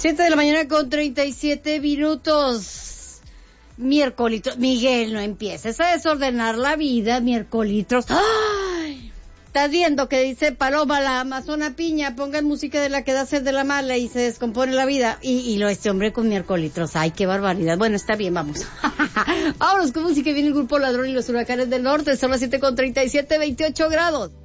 7:37 a.m. Miércoles. Miguel, no empieces a desordenar la vida, miércoles. ¡Ay! Estás viendo que dice Paloma, la Amazona Piña, pongan música de la que da sed de la mala y se descompone la vida. Y lo este hombre con miércoles. Ay, qué barbaridad. Bueno, está bien, vamos. Vámonos con música. Viene el grupo Ladrón y los Huracanes del Norte. Son las 7:37, 28 grados.